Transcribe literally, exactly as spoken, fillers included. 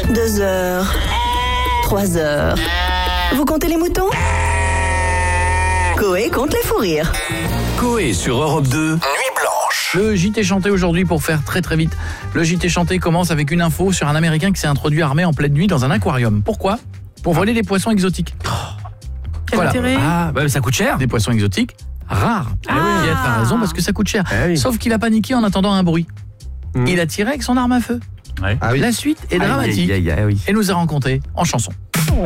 Deux heures. Trois heures. Vous comptez les moutons? Coé compte les fous rires. Coé sur Europe deux, Nuit Blanche. Le J T chanté aujourd'hui pour faire très très vite. Le J T chanté commence avec une info sur un Américain qui s'est introduit armé en pleine nuit dans un aquarium. Pourquoi? Pour voler des poissons exotiques. Quel Voilà. intérêt? Ah, bah ça coûte cher. Des poissons exotiques rares. Ah. Il a raison parce que ça coûte cher. Ah oui. Sauf qu'il a paniqué en attendant un bruit. Mmh. Il a tiré avec son arme à feu. Ah oui. La suite est dramatique Aïe, aïe, aïe, aïe, oui. et nous a raconté en chanson.